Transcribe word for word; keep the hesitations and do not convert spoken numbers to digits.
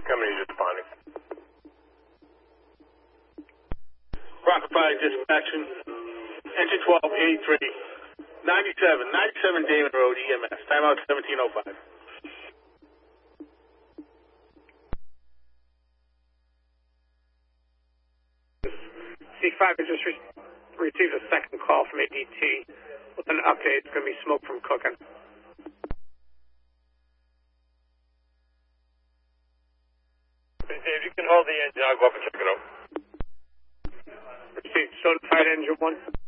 company is responding. Rocket Fire Dispatching, Engine twelve eighty-three, ninety-seven, ninety-seven Damon Road, E M S, timeout seventeen oh five. C five has just re received a second call from A D T with an update. It's going to be smoke from cooking. Hey, Dave, you can hold the engine. I'll go up and check it out. Received, notified engine one.